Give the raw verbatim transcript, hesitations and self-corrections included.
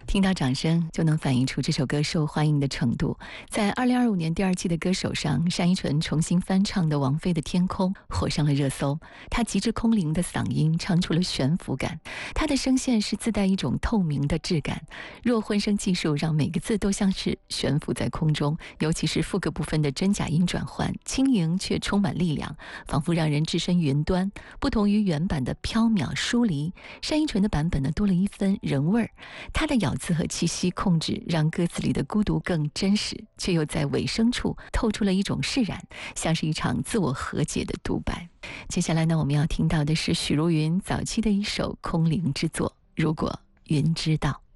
听到掌声就能反映出这首歌受欢迎的程度。在二零二五年第二季的歌手上，单依纯重新翻唱的王菲的《天空》火上了热搜。她极致空灵的嗓音唱出了悬浮感，她的声线是自带一种透明的质感，弱混声技术让每个字都像是悬浮在空中，尤其是副歌部分的真假音转换，轻盈却充满力量，仿佛让人置身云端。不同于原版的飘渺疏离，单依纯的版本呢多了一分人味儿。她的咬字和气息控制，让歌词里的孤独更真实，却又在尾声处透出了一种释然，像是一场自我和解的独白。接下来呢，我们要听到的是许茹芸早期的一首空灵之作《如果云知道》。